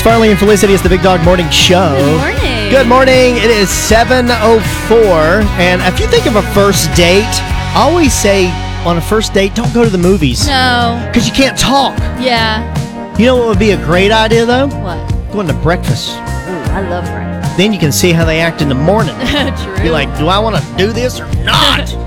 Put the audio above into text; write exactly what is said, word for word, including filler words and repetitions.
Farley and Felicity. It's the Big Dog Morning Show. Good morning. Good morning. It is seven oh four. And if you think of a first date, I always say on a first date, don't go to the movies. No. Because you can't talk. Yeah. You know what would be a great idea, though? What? Going to breakfast. Ooh, I love breakfast. Then you can see how they act in the morning. True. Be like, do I want to do this or not?